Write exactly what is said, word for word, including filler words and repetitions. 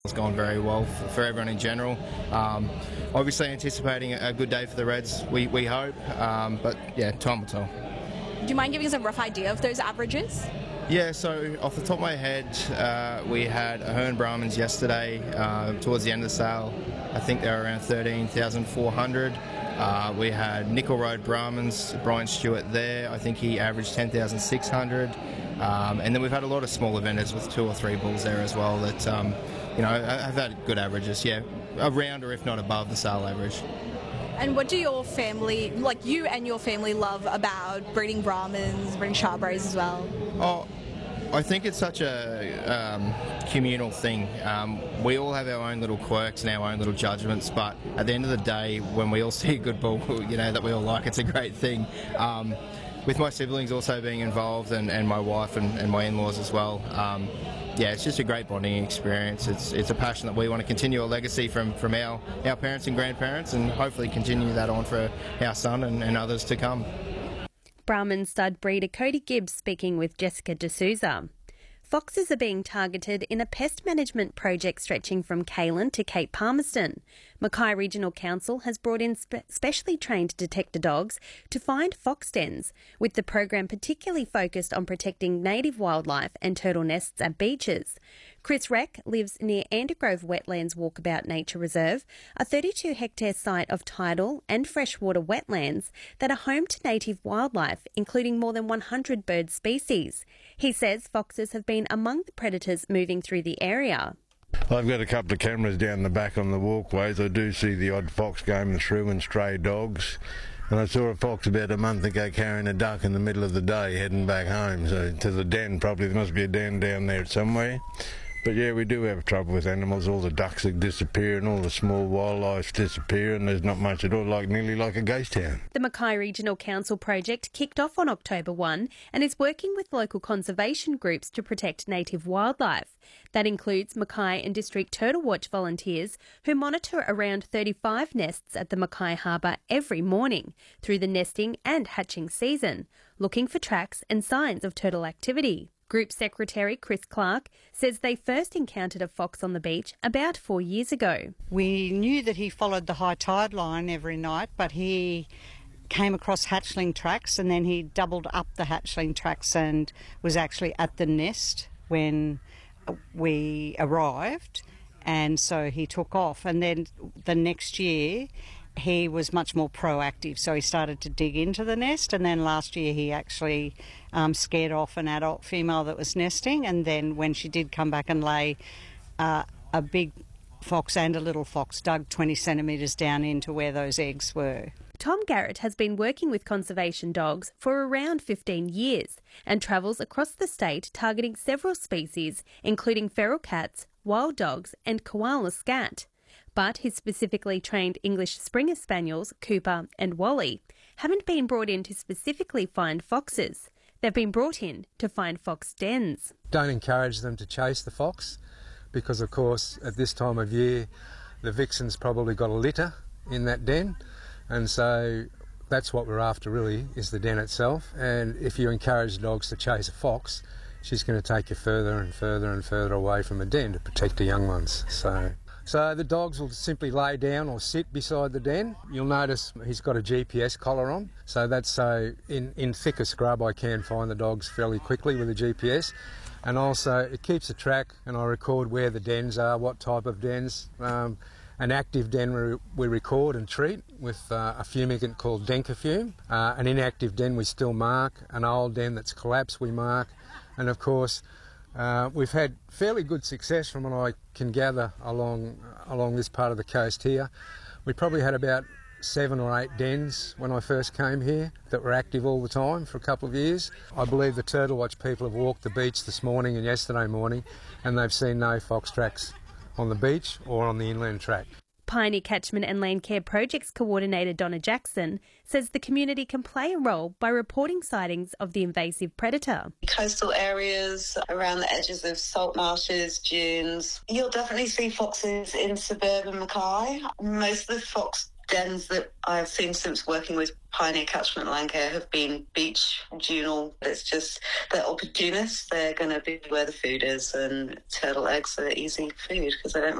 It's gone very well for, for everyone in general. Um, obviously anticipating a good day for the Reds, we, we hope, um, but yeah, time will tell. Do you mind giving us a rough idea of those averages? Yeah, so off the top of my head, uh, we had Ahern Brahmins yesterday uh, towards the end of the sale. I think they were around thirteen thousand four hundred. Uh, we had Nickel Road Brahmins, Brian Stewart there. I think he averaged ten thousand six hundred. Um, and then we've had a lot of smaller vendors with two or three bulls there as well that, um, you know, have had good averages, yeah, around or if not above the sale average. And what do your family, like you and your family, love about breeding Brahmins, breeding Charbres as well? Oh, I think it's such a um, communal thing. Um, we all have our own little quirks and our own little judgments, but at the end of the day, when we all see a good bull, you know, that we all like, it's a great thing. Um, with my siblings also being involved and, and my wife and, and my in-laws as well, um, yeah, it's just a great bonding experience. It's it's a passion that we want to continue a legacy from, from our, our parents and grandparents and hopefully continue that on for our son and, and others to come. Brahmin stud breeder Cody Gibbs speaking with Jessica D'Souza. Foxes are being targeted in a pest management project stretching from Caelan to Cape Palmerston. Mackay Regional Council has brought in spe- specially trained detector dogs to find fox dens, with the program particularly focused on protecting native wildlife and turtle nests at beaches. Chris Reck lives near Andergrove Wetlands Walkabout Nature Reserve, a thirty-two hectare site of tidal and freshwater wetlands that are home to native wildlife, including more than one hundred bird species. He says foxes have been among the predators moving through the area. I've got a couple of cameras down the back on the walkways. I do see the odd fox going through and stray dogs. And I saw a fox about a month ago carrying a duck in the middle of the day heading back home. So to the den, probably there must be a den down there somewhere. But yeah, we do have trouble with animals. All the ducks that disappear and all the small wildlife disappear, and there's not much at all, like nearly like a ghost town. The Mackay Regional Council project kicked off on October first and is working with local conservation groups to protect native wildlife. That includes Mackay and District Turtle Watch volunteers who monitor around thirty-five nests at the Mackay Harbour every morning through the nesting and hatching season, looking for tracks and signs of turtle activity. Group Secretary Chris Clark says they first encountered a fox on the beach about four years ago. We knew that he followed the high tide line every night, but he came across hatchling tracks and then he doubled up the hatchling tracks and was actually at the nest when we arrived, and so he took off. And then the next year he was much more proactive, so he started to dig into the nest, and then last year he actually um, scared off an adult female that was nesting, and then when she did come back and lay, uh, a big fox and a little fox dug twenty centimetres down into where those eggs were. Tom Garrett has been working with conservation dogs for around fifteen years and travels across the state targeting several species, including feral cats, wild dogs and koala scat. But his specifically trained English Springer Spaniels, Cooper and Wally, haven't been brought in to specifically find foxes. They've been brought in to find fox dens. Don't encourage them to chase the fox because, of course, at this time of year, the vixen's probably got a litter in that den, and so that's what we're after really, is the den itself. And if you encourage dogs to chase a fox, she's going to take you further and further and further away from the den to protect the young ones. So... So the dogs will simply lay down or sit beside the den. You'll notice he's got a G P S collar on, so that's so in, in thicker scrub I can find the dogs fairly quickly with a G P S. And also it keeps a track, and I record where the dens are, what type of dens. Um, an active den we, we record and treat with uh, a fumigant called Denkafume. Uh, an inactive den we still mark. An old den that's collapsed we mark. And of course, Uh, we've had fairly good success from what I can gather along along this part of the coast here. We probably had about seven or eight dens when I first came here that were active all the time for a couple of years. I believe the Turtle Watch people have walked the beach this morning and yesterday morning, and they've seen no fox tracks on the beach or on the inland track. Pioneer Catchment and Land Care Projects Coordinator Donna Jackson says the community can play a role by reporting sightings of the invasive predator. Coastal areas, around the edges of salt marshes, dunes, you'll definitely see foxes in suburban Mackay. Most of the fox dens that I've seen since working with Pioneer Catchment and Land Care have been beach, dunal. It's just they're opportunists. They're going to be where the food is, and turtle eggs are easy food because they don't